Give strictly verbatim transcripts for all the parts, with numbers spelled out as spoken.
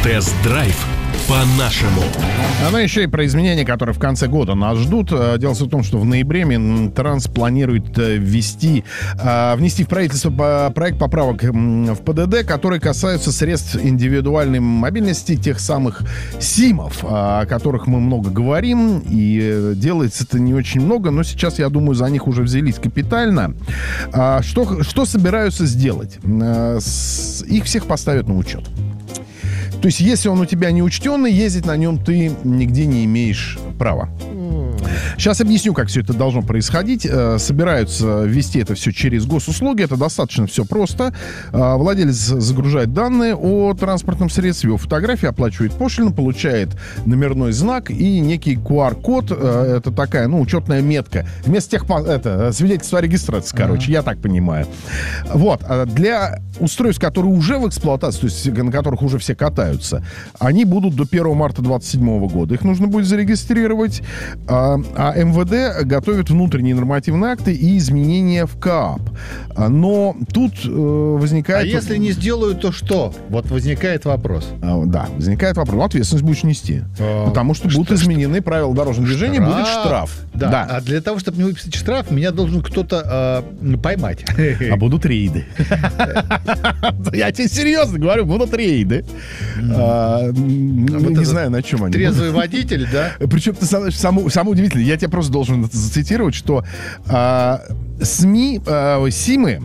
Тест-драйв по-нашему. Ну, еще и про изменения, которые в конце года нас ждут. Дело в том, что в ноябре Минтранс планирует ввести, внести в правительство проект поправок в ПДД, которые касаются средств индивидуальной мобильности, тех самых СИМов, о которых мы много говорим, и делается это не очень много, но сейчас, я думаю, за них уже взялись капитально. Что, что собираются сделать? Их всех поставят на учет. То есть, если он у тебя не учтенный, ездить на нем ты нигде не имеешь права. Сейчас объясню, как все это должно происходить. Собираются ввести это все через госуслуги. Это достаточно все просто. Владелец загружает данные о транспортном средстве, его фотографии, оплачивает пошлину, получает номерной знак и некий ку ар-код. Это такая, ну, учетная метка. Вместо тех, это, свидетельства о регистрации, короче, uh-huh. я так понимаю. Вот. Для устройств, которые уже в эксплуатации, то есть на которых уже все катаются, они будут до первого марта двадцать седьмого года. Их нужно будет зарегистрировать. А, а эм вэ дэ готовит внутренние нормативные акты и изменения в КААП. Но тут э, возникает... А если не сделают, то что? Вот возникает вопрос. А, да, возникает вопрос. Ну, ответственность будешь нести. А, потому что, что будут изменены что? правила дорожного движения, штраф. будет штраф. Да. да. А для того, чтобы не выписать штраф, меня должен кто-то э, поймать. А будут рейды. Я тебе серьезно говорю, будут рейды. Не знаю, на чем они. Трезвый водитель, да? Причем ты самое удивительное, я тебе просто должен зацитировать, что СМИ, СИМы,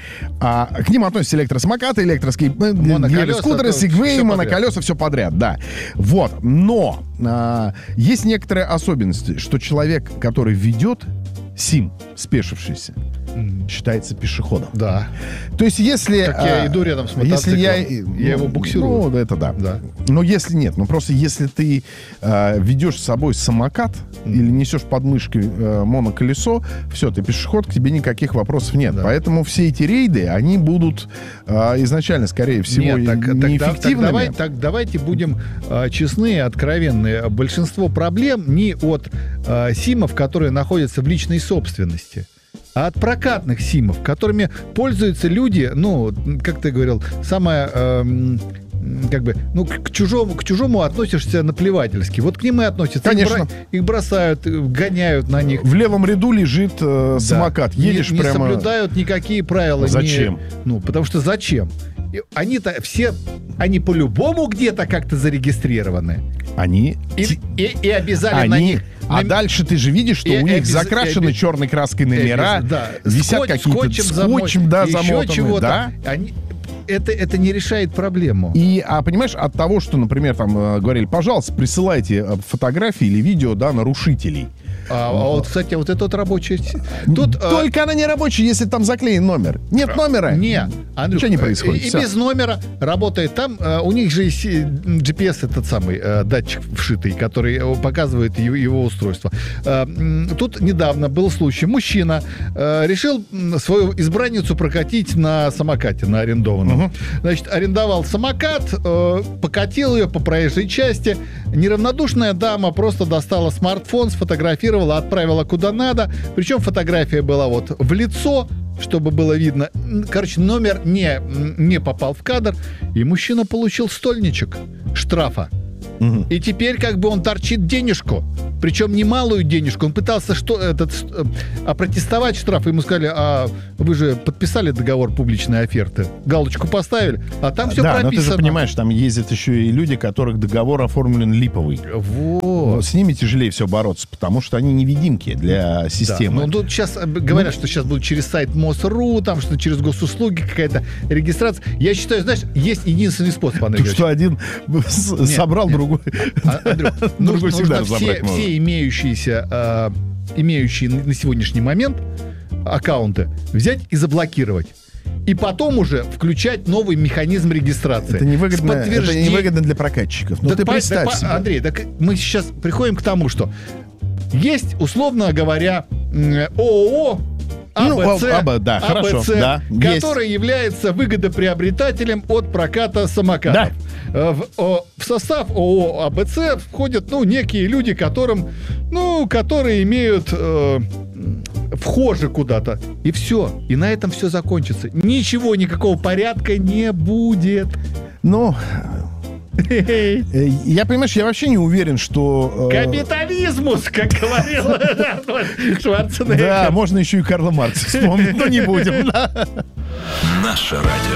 А, к ним относятся электросамокаты, электроскутеры, скутеры, сегвеи, моноколеса, все подряд, да. Вот, но а, есть некоторые особенности, что человек, который ведет СИМ, спешившийся, mm. считается пешеходом. Да. То есть, если... Как я иду рядом с мотоциклом, если я, я ну, его буксирую. Ну, это да. да. Но если нет, ну просто если ты э, ведешь с собой самокат mm. или несешь под мышкой э, моноколесо, все, ты пешеход, к тебе никаких вопросов нет. Да. Поэтому все эти рейды, они будут э, изначально, скорее всего, нет, так, неэффективными. Так, так, давай, так давайте будем э, честны и откровенны. Большинство проблем не от э, СИМов, которые находятся в личной собственности, а от прокатных СИМов, которыми пользуются люди, ну, как ты говорил, самое... Э, как бы, ну, к чужому, к чужому относишься наплевательски. Вот к ним и относятся. Конечно. Их, бро- их бросают, гоняют на них. В левом ряду лежит э, да. самокат. Едешь не, прямо... Не соблюдают никакие правила. Зачем? Не, ну, потому что зачем? Они-то все, они по-любому где-то как-то зарегистрированы. Они... И, и, и обязали они... на них... А на... дальше ты же видишь, что и, у них обез... закрашены обез... черной краской номера, обез... да. висят Скотч, какие-то скотчем, скотчем, да, замотаны. Чего-то. Да? Они... Это, это не решает проблему. И, а понимаешь, от того, что, например, там говорили, пожалуйста, присылайте фотографии или видео, да, нарушителей. А, а вот, кстати, вот это вот рабочая... Тут, Только а... она не рабочая, если там заклеен номер. Нет номера. Нет, Андрюх, ничего не происходит. И, и без номера работает. Там а, у них же есть джи пи эс, этот самый а, датчик вшитый, который показывает его, его устройство. А, тут недавно был случай. Мужчина а, решил свою избранницу прокатить на самокате, на арендованном. Угу. Значит, арендовал самокат, а, покатил ее по проезжей части. Неравнодушная дама просто достала смартфон, сфотографировала, отправила куда надо. Причем фотография была вот в лицо, чтобы было видно. Короче, номер не, не попал в кадр. И мужчина получил стольничек штрафа. Угу. И теперь как бы он торчит денежку. Причем немалую денежку. Он пытался что, этот, опротестовать штраф. Ему сказали, а вы же подписали договор публичной оферты. Галочку поставили, а там все да, прописано. Да, но ты же понимаешь, там ездят еще и люди, которых договор оформлен липовый. Вот. С ними тяжелее все бороться, потому что они невидимки для системы. Да. Ну, тут сейчас говорят, ну, что сейчас будут через сайт МОСРУ, там что через госуслуги какая-то регистрация. Я считаю, знаешь, есть единственный способ, Андрей Тут что один нет, собрал, нет. другой, а, Андрюх, другой всегда нужно разобрать все, можно. все имеющиеся, э, имеющие на сегодняшний момент аккаунты взять и заблокировать. И потом уже включать новый механизм регистрации. Это невыгодно, это невыгодно для прокатчиков. Ну, так ты по, представь так, себе. Андрей, так мы сейчас приходим к тому, что есть, условно говоря, ООО АБЦ, ну, АБ, да, АБЦ, хорошо, да, который есть. является выгодоприобретателем от проката самокатов. Да. В, о, в состав ООО АБЦ входят, ну, некие люди, которым, ну, которые имеют э, вхожи куда-то. И все. И на этом все закончится. Ничего, никакого порядка не будет. Ну, Э, Я, понимаешь, я вообще не уверен, что... э, Капитализмус, как говорил Шварценеггер. Да, можно еще и Карла Маркса вспомнить, но не будем. Наше радио.